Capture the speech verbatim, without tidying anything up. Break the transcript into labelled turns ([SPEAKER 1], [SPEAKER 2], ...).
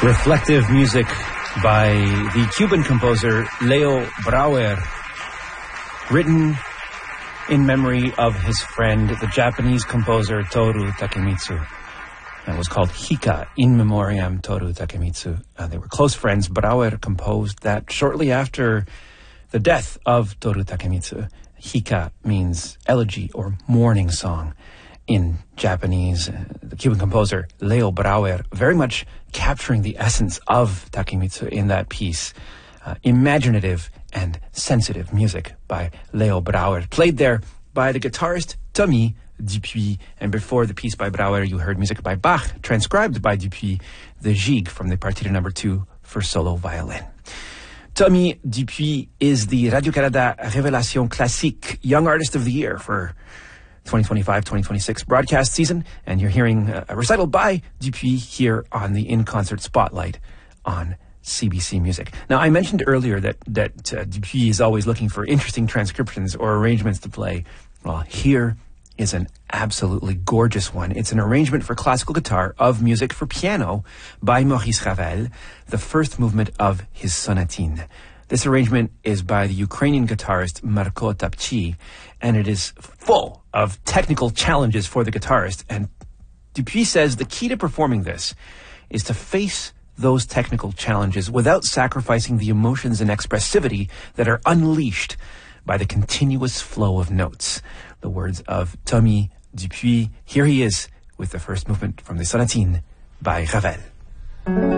[SPEAKER 1] Reflective music by the Cuban composer Leo Brouwer, written in memory of his friend, the Japanese composer Toru Takemitsu. That was called Hika, In Memoriam Toru Takemitsu. Uh, they were close friends. Brouwer composed that shortly after the death of Toru Takemitsu. Hika means elegy or mourning song in Japanese. Uh, the Cuban composer Leo Brouwer very much capturing the essence of Takemitsu in that piece. Uh, imaginative and sensitive music by Leo Brouwer, played there by the guitarist Tommy Dupuis. And before the piece by Brouwer, you heard music by Bach, transcribed by Dupuis, the Gigue from the Partita number two for solo violin. Tommy Dupuis is the Radio-Canada Révélation Classique Young Artist of the Year for twenty twenty-five twenty twenty-six broadcast season, and you're hearing a recital by Dupuis here on the In Concert Spotlight on C B C Music. Now, I mentioned earlier that that uh, Dupuis is always looking for interesting transcriptions or arrangements to play. Well, here is an absolutely gorgeous one. It's an arrangement for classical guitar of music for piano by Maurice Ravel, the first movement of his sonatine. This arrangement is by the Ukrainian guitarist Marko Tapchi, and it is full of technical challenges for the guitarist. And Dupuis says the key to performing this is to face those technical challenges without sacrificing the emotions and expressivity that are unleashed by the continuous flow of notes. The words of Tommy Dupuis. Here he is with the first movement from the sonatine by Ravel.